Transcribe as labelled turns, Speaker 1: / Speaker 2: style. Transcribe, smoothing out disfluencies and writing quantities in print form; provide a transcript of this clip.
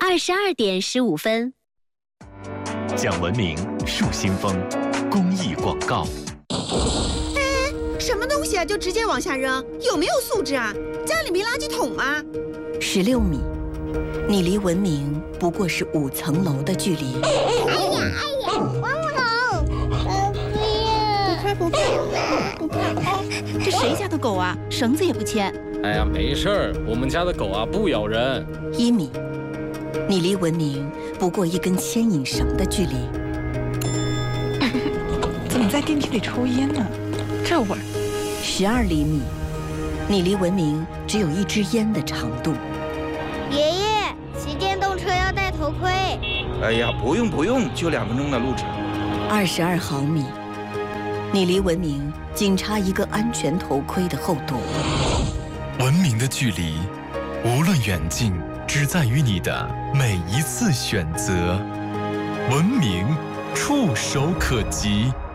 Speaker 1: 22:15。
Speaker 2: 讲文明树新风公益广告。
Speaker 3: 什么东西啊，就直接往下扔，有没有素质啊？家里没垃圾桶吗
Speaker 4: ？16米，你离文明不过是5层楼的距离。
Speaker 5: 哎呀，王木头，不怕。
Speaker 6: 这谁家的狗啊？绳子也不牵。
Speaker 7: 哎呀，没事儿，我们家的狗啊不咬人。
Speaker 4: 1米，你离文明不过1根牵引绳的距离。
Speaker 8: 怎么在电梯里抽烟呢？这味儿。
Speaker 4: 12厘米，你离文明只有1支烟的长度。
Speaker 5: 爷爷，骑电动车要戴头盔。
Speaker 9: 哎呀，不用，就2分钟的路程。
Speaker 4: 22毫米，你离文明仅差1个安全头盔的厚度。
Speaker 2: 文明的距离，无论远近，只在于你的每一次选择。文明触手可及。